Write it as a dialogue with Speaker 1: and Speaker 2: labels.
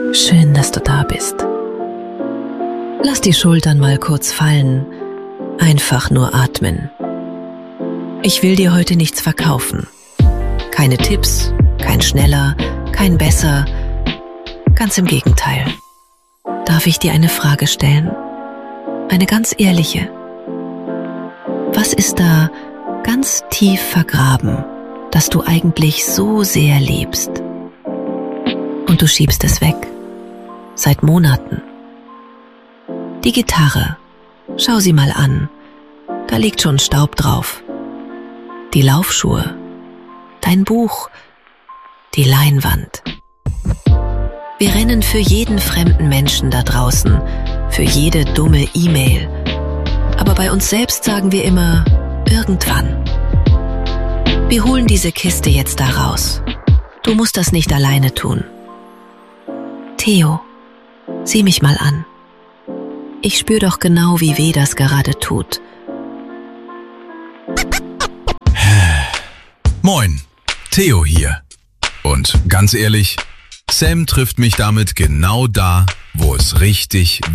Speaker 1: Schön, dass du da bist. Lass die Schultern mal kurz fallen. Einfach nur atmen. Ich will dir heute nichts verkaufen. Keine Tipps, kein schneller, kein besser. Ganz im Gegenteil. Darf ich dir eine Frage stellen? Eine ganz ehrliche. Was ist da ganz tief vergraben, das du eigentlich so sehr liebst? Und du schiebst es weg. Seit Monaten. Die Gitarre. Schau sie mal an. Da liegt schon Staub drauf. Die Laufschuhe. Dein Buch. Die Leinwand. Wir rennen für jeden fremden Menschen da draußen, für jede dumme E-Mail. Aber bei uns selbst sagen wir immer, irgendwann. Wir holen diese Kiste jetzt da raus. Du musst das nicht alleine tun. Theo, sieh mich mal an. Ich spür doch genau, wie weh das gerade tut.
Speaker 2: Moin, Theo hier. Und ganz ehrlich, Sam trifft mich damit genau da, wo es richtig